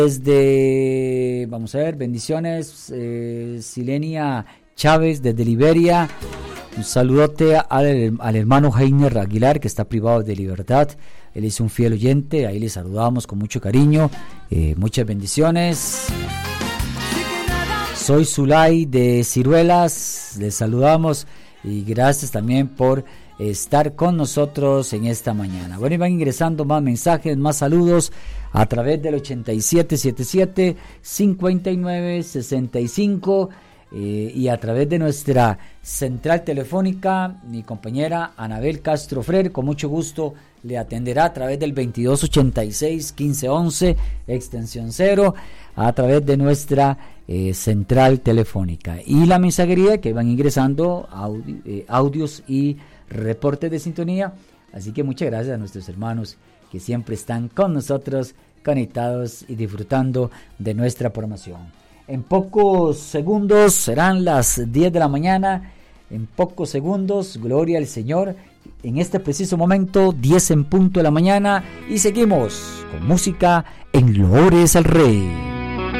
Desde, vamos a ver, bendiciones, Silenia Chávez desde Liberia. Un saludote al hermano Heiner Aguilar, que está privado de libertad. Él es un fiel oyente, ahí le saludamos con mucho cariño. Muchas bendiciones. Soy Zulay de Ciruelas, les saludamos y gracias también por estar con nosotros en esta mañana. Bueno, y van ingresando más mensajes, más saludos a través del 8777-5965 y a través de nuestra central telefónica. Mi compañera Anabel Castro Frer con mucho gusto le atenderá a través del 2286-1511 extensión 0 a través de nuestra central telefónica, y la mensajería que van ingresando audios y reportes de sintonía. Así que muchas gracias a nuestros hermanos que siempre están con nosotros conectados y disfrutando de nuestra programación. En pocos segundos serán las 10 de la mañana. En pocos segundos, gloria al Señor. En este preciso momento, 10 en punto de la mañana, y seguimos con música en Loores al Rey.